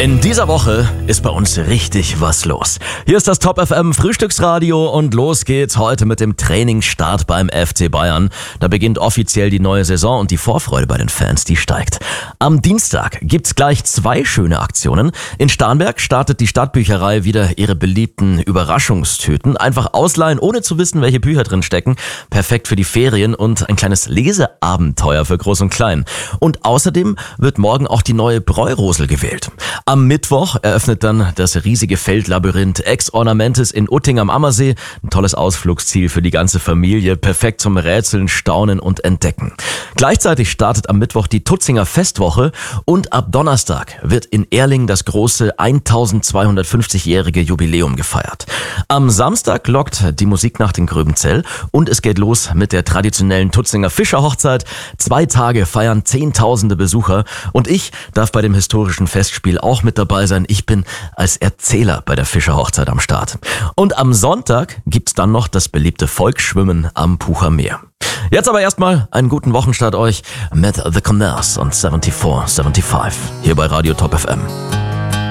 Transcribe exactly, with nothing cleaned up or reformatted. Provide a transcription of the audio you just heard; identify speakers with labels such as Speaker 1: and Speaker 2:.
Speaker 1: In dieser Woche ist bei uns richtig was los. Hier ist das Top F M Frühstücksradio und los geht's heute mit dem Trainingsstart beim F C Bayern. Da beginnt offiziell die neue Saison und die Vorfreude bei den Fans, die steigt. Am Dienstag gibt's gleich zwei schöne Aktionen. In Starnberg startet die Stadtbücherei wieder ihre beliebten Überraschungstüten. Einfach ausleihen, ohne zu wissen, welche Bücher drin stecken. Perfekt für die Ferien und ein kleines Leseabenteuer für Groß und Klein. Und außerdem wird morgen auch die neue Bräurosel gewählt. Am Mittwoch eröffnet dann das riesige Feldlabyrinth Ex Ornamentis in Utting am Ammersee. Ein tolles Ausflugsziel für die ganze Familie. Perfekt zum Rätseln, Staunen und Entdecken. Gleichzeitig startet am Mittwoch die Tutzinger Festwoche und ab Donnerstag wird in Erling das große eintausendzweihundertfünfzigjährige Jubiläum gefeiert. Am Samstag lockt die Musiknacht in Gröbenzell und es geht los mit der traditionellen Tutzinger Fischerhochzeit. Zwei Tage feiern Zehntausende Besucher und ich darf bei dem historischen Festspiel auch mit dabei sein. Ich bin als Erzähler bei der Fischerhochzeit am Start. Und am Sonntag gibt's dann noch das beliebte Volksschwimmen am Pucher Meer. Jetzt aber erstmal einen guten Wochenstart euch mit The Connells und vierundsiebzig fünfundsiebzig hier bei Radio Top F M.